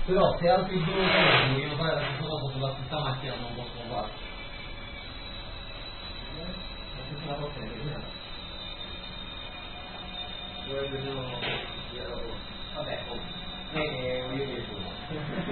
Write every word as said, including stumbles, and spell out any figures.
Però se altri due utenti vogliono fare la stessa cosa sulla stessa macchina non possono farlo. Ma se la porta è vedere. Dove vedono vabbè, oh, non è che voglio dire